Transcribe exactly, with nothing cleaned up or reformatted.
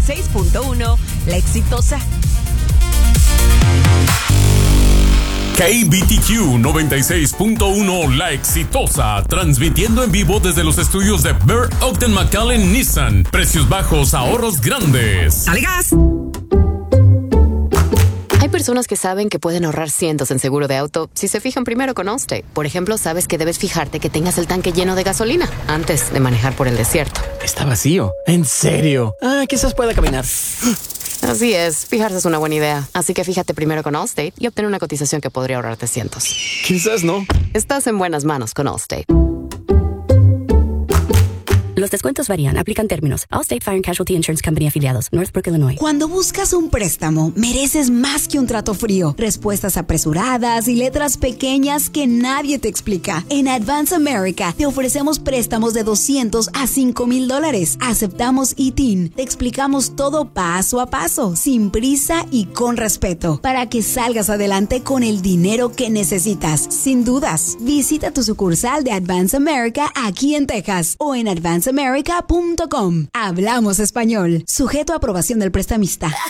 y seis punto uno, La Exitosa. K B T Q noventa y seis punto uno La Exitosa, transmitiendo en vivo desde los estudios de Burr Ogden McAllen Nissan. Precios bajos, ahorros grandes. ¡Dale gas! Hay personas que saben que pueden ahorrar cientos en seguro de auto si se fijan primero con Allstate. Por ejemplo, sabes que debes fijarte que tengas el tanque lleno de gasolina antes de manejar por el desierto. Está vacío. ¿En serio? Ah, quizás pueda caminar. Así es, fijarse es una buena idea. Así que fíjate primero con Allstate y obtén una cotización que podría ahorrarte cientos. Quizás no. Estás en buenas manos con Allstate. Los descuentos varían. Aplican términos. Allstate Fire and Casualty Insurance Company afiliados. Northbrook, Illinois. Cuando buscas un préstamo, mereces más que un trato frío. Respuestas apresuradas y letras pequeñas que nadie te explica. En Advance America te ofrecemos préstamos de doscientos a cinco mil dólares. Aceptamos I T I N. Te explicamos todo paso a paso, sin prisa y con respeto, para que salgas adelante con el dinero que necesitas. Sin dudas, visita tu sucursal de Advance America aquí en Texas o en advance america punto com. Hablamos español. Sujeto a aprobación del prestamista.